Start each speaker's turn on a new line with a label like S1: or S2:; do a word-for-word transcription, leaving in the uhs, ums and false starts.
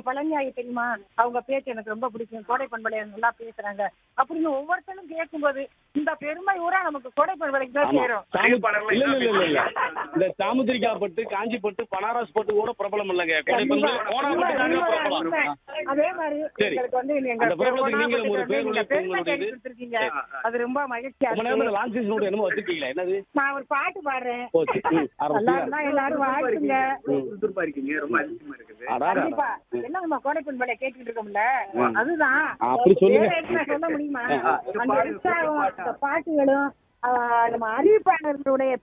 S1: பழனியாயி தெரியுமா, அவங்க பேச்சு எனக்கு ரொம்ப பிடிக்கும், கோடை பண்பலை நல்லா பேசுறாங்க அப்படின்னு ஒவ்வொருத்தரும் கேட்கும்போது இந்த பெருமை ஊரா நமக்கு கோடை பண்பலைக்கு தான் சேரும்.
S2: இல்ல இல்ல இல்ல இல்ல இந்த சாமுத்திரிகா பட்டு, காஞ்சி பட்டு, பனாரஸ் பட்டு கூட பிரபலம் இல்லைங்க. கோடை பண்பலை ஓனா பட்டு தாங்க பிரபலம்.
S1: அதே மாதிரி
S2: சரி.
S1: எங்களுக்கு வந்து எங்க
S2: அந்த பிரபலத்துக்கு
S1: ஓனா
S2: நீங்களும் ஒரு
S1: பட்டுக்கு
S2: பேர்
S1: வந்து
S2: உள்ள
S1: நீங்க பெருமை
S2: உங்களுடையது.
S1: தேடி கொடுத்திருக்கீங்க. அது ரொம்ப மகிழ்ச்சியா
S2: ரொம்ப
S1: இருக்கு.
S2: நேரம் லான்ச் சீசனோட என்னமோ வச்சிருக்கீங்களா? என்னது?
S1: நான் ஒரு பாட்டு பாடுறேன்.
S2: ஓ, சரி. ம்,
S1: நல்லா
S2: ஆரம்பிச்சியா?
S1: இருந்தா எல்லாரும் வாழ்த்துங்க.
S3: சுறுசுறுப்பா இருக்கீங்க, ரொம்ப அதிசயமா இருக்குது.
S2: அடாடா.
S1: கண்டிப்பா என்ன நம்ம கோடை பண்பலை கேட்டுட்டு இருக்கோம்ல, அதுதான்
S2: அப்படி சொல்லுங்க.
S1: வேற எதுனா சொல்ல முடியுமா? அந்த உற்சாகம், அந்த பாட்டுகளும் ஆ, நம்ம அறிவிப்பாளர்களுடைய